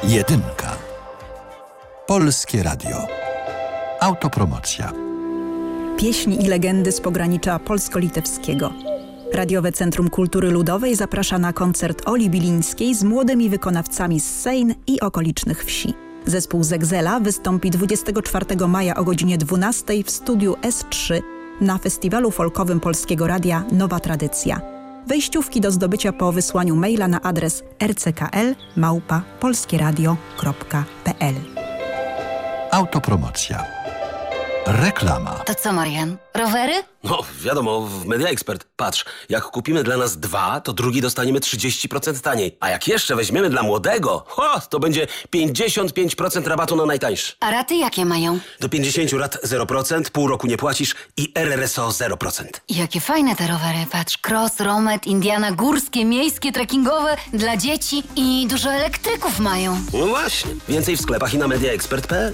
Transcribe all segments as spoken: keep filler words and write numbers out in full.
Jedynka. Polskie Radio. Autopromocja. Pieśni i legendy z pogranicza polsko-litewskiego. Radiowe Centrum Kultury Ludowej zaprasza na koncert Oli Bilińskiej z młodymi wykonawcami z Sejn i okolicznych wsi. Zespół Zegzela wystąpi dwudziestego czwartego maja o godzinie dwunastej w studiu S trzy na festiwalu folkowym Polskiego Radia Nowa Tradycja. Wejściówki do zdobycia po wysłaniu maila na adres r c k l małpa polskieradio kropka p l. Autopromocja. Reklama. To co, Marian? Rowery? No, wiadomo, w Media Expert. Patrz, jak kupimy dla nas dwa, to drugi dostaniemy trzydzieści procent taniej. A jak jeszcze weźmiemy dla młodego, ho, to będzie pięćdziesiąt pięć procent rabatu na najtańszy. A raty jakie mają? Do pięćdziesięciu rat zero procent, pół roku nie płacisz i R R S O zero procent. Jakie fajne te rowery. Patrz, cross, romet, Indiana, górskie, miejskie, trekkingowe, dla dzieci i dużo elektryków mają. No właśnie. Więcej w sklepach i na media expert kropka p l.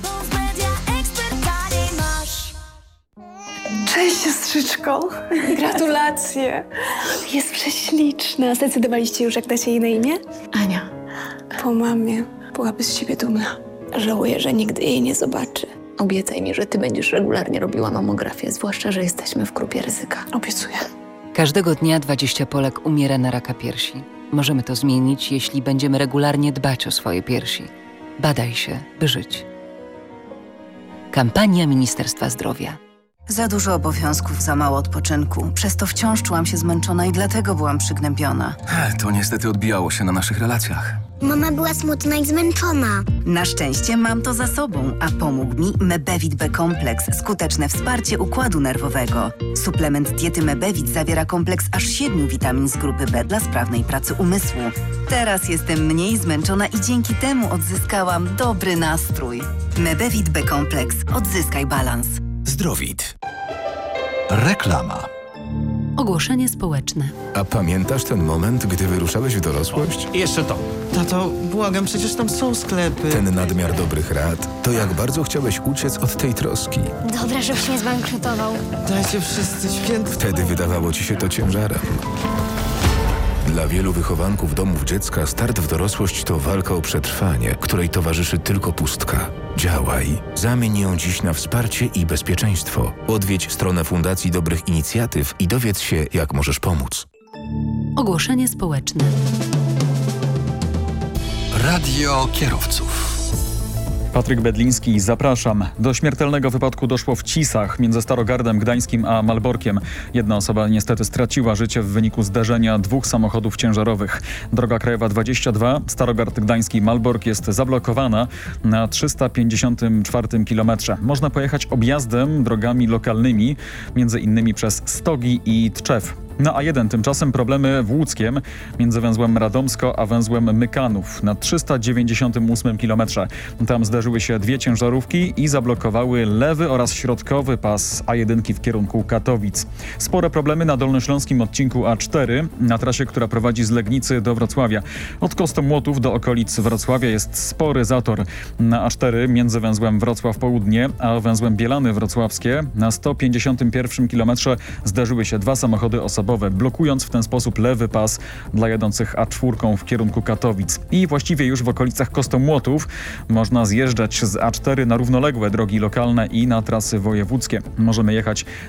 Cześć, siostrzyczko. Gratulacje. Jest prześliczna. Zdecydowaliście już, jak dacie jej na imię? Ania. Po mamie. Byłaby z siebie dumna. Żałuję, że nigdy jej nie zobaczy. Obiecaj mi, że ty będziesz regularnie robiła mamografię, zwłaszcza, że jesteśmy w grupie ryzyka. Obiecuję. Każdego dnia dwadzieścia Polek umiera na raka piersi. Możemy to zmienić, jeśli będziemy regularnie dbać o swoje piersi. Badaj się, by żyć. Kampania Ministerstwa Zdrowia. Za dużo obowiązków, za mało odpoczynku. Przez to wciąż czułam się zmęczona i dlatego byłam przygnębiona. To niestety odbijało się na naszych relacjach. Mama była smutna i zmęczona. Na szczęście mam to za sobą, a pomógł mi Mebevit B Kompleks, skuteczne wsparcie układu nerwowego. Suplement diety Mebevit zawiera kompleks aż siedmiu witamin z grupy B dla sprawnej pracy umysłu. Teraz jestem mniej zmęczona i dzięki temu odzyskałam dobry nastrój. Mebevit B Kompleks. Odzyskaj balans. Zdrowit. Reklama. Ogłoszenie społeczne. A pamiętasz ten moment, gdy wyruszałeś w dorosłość? I jeszcze to. Tato, błagam, przecież tam są sklepy. Ten nadmiar dobrych rad, to jak bardzo chciałeś uciec od tej troski. Dobra, żebyś nie zbankrutował. Dajcie wszyscy świętko. Wtedy wydawało ci się to ciężarem. Dla wielu wychowanków domów dziecka start w dorosłość to walka o przetrwanie, której towarzyszy tylko pustka. Działaj. Zamień ją dziś na wsparcie i bezpieczeństwo. Odwiedź stronę Fundacji Dobrych Inicjatyw i dowiedz się, jak możesz pomóc. Ogłoszenie społeczne. Radio kierowców. Patryk Bedliński, zapraszam. Do śmiertelnego wypadku doszło w Cisach między Starogardem Gdańskim a Malborkiem. Jedna osoba niestety straciła życie w wyniku zderzenia dwóch samochodów ciężarowych. Droga krajowa dwadzieścia dwa, Starogard Gdański Malbork jest zablokowana na trzysta pięćdziesiątym czwartym kilometrze. Można pojechać objazdem drogami lokalnymi, między innymi przez Stogi i Tczew. Na A jeden tymczasem problemy w Łódzkiem między węzłem Radomsko a węzłem Mykanów na trzysta dziewięćdziesiątym ósmym kilometrze. Tam zderzyły się dwie ciężarówki i zablokowały lewy oraz środkowy pas A jeden w kierunku Katowic. Spore problemy na dolnośląskim odcinku A cztery na trasie, która prowadzi z Legnicy do Wrocławia. Od Kostomłotów do okolic Wrocławia jest spory zator. Na A cztery między węzłem Wrocław Południe a węzłem Bielany Wrocławskie na sto pięćdziesiątym pierwszym kilometrze zderzyły się dwa samochody osobowe, blokując w ten sposób lewy pas dla jadących A cztery w kierunku Katowic. I właściwie już w okolicach Kostomłotów można zjeżdżać z A cztery na równoległe drogi lokalne i na trasy wojewódzkie. Możemy jechać